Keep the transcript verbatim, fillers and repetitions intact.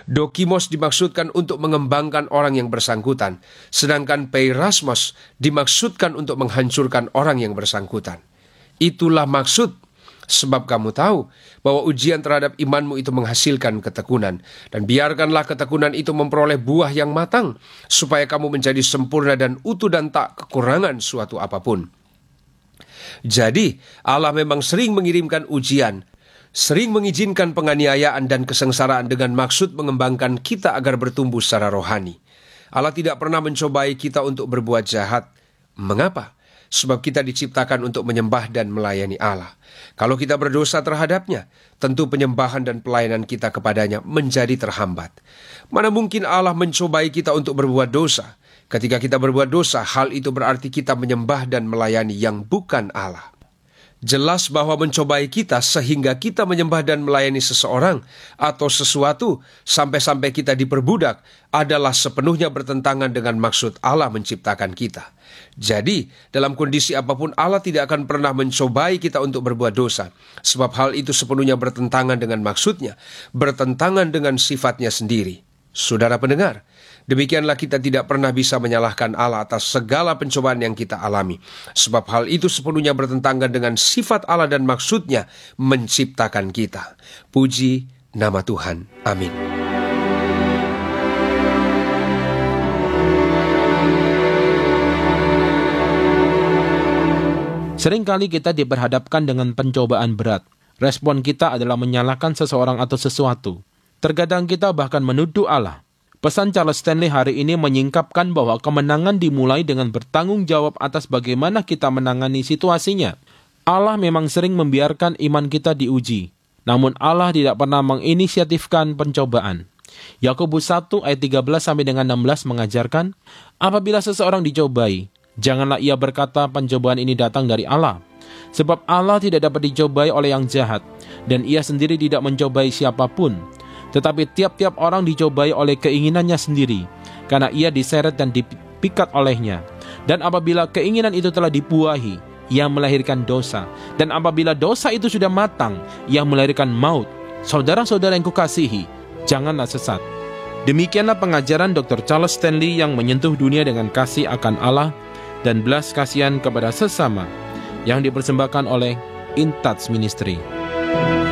Dokimos dimaksudkan untuk mengembangkan orang yang bersangkutan, sedangkan peirasmos dimaksudkan untuk menghancurkan orang yang bersangkutan. Itulah maksud, sebab kamu tahu bahwa ujian terhadap imanmu itu menghasilkan ketekunan, dan biarkanlah ketekunan itu memperoleh buah yang matang, supaya kamu menjadi sempurna dan utuh dan tak kekurangan suatu apapun. Jadi, Allah memang sering mengirimkan ujian, sering mengizinkan penganiayaan dan kesengsaraan dengan maksud mengembangkan kita agar bertumbuh secara rohani. Allah tidak pernah mencobai kita untuk berbuat jahat. Mengapa? Sebab kita diciptakan untuk menyembah dan melayani Allah. Kalau kita berdosa terhadapnya, tentu penyembahan dan pelayanan kita kepadanya menjadi terhambat. Mana mungkin Allah mencobai kita untuk berbuat dosa? Ketika kita berbuat dosa, hal itu berarti kita menyembah dan melayani yang bukan Allah. Jelas bahwa mencobai kita sehingga kita menyembah dan melayani seseorang atau sesuatu sampai-sampai kita diperbudak adalah sepenuhnya bertentangan dengan maksud Allah menciptakan kita. Jadi, dalam kondisi apapun Allah tidak akan pernah mencobai kita untuk berbuat dosa, sebab hal itu sepenuhnya bertentangan dengan maksudnya, bertentangan dengan sifatnya sendiri. Saudara pendengar, demikianlah kita tidak pernah bisa menyalahkan Allah atas segala pencobaan yang kita alami, sebab hal itu sepenuhnya bertentangan dengan sifat Allah dan maksudnya menciptakan kita. Puji nama Tuhan. Amin. Seringkali kita diperhadapkan dengan pencobaan berat. Respon kita adalah menyalahkan seseorang atau sesuatu. Terkadang kita bahkan menuduh Allah. Pesan Charles Stanley hari ini menyingkapkan bahwa kemenangan dimulai dengan bertanggung jawab atas bagaimana kita menangani situasinya. Allah memang sering membiarkan iman kita diuji, namun Allah tidak pernah menginisiatifkan pencobaan. Yakobus satu ayat tiga belas sampai dengan enam belas mengajarkan, apabila seseorang dicobai, janganlah ia berkata pencobaan ini datang dari Allah. Sebab Allah tidak dapat dicobai oleh yang jahat, dan ia sendiri tidak mencobai siapapun. Tetapi tiap-tiap orang dicobai oleh keinginannya sendiri, karena ia diseret dan dipikat olehnya. Dan apabila keinginan itu telah dibuahi, ia melahirkan dosa. Dan apabila dosa itu sudah matang, ia melahirkan maut. Saudara-saudara yang kukasihi, janganlah sesat. Demikianlah pengajaran doktor Charles Stanley yang menyentuh dunia dengan kasih akan Allah dan belas kasihan kepada sesama, yang dipersembahkan oleh In Touch Ministry.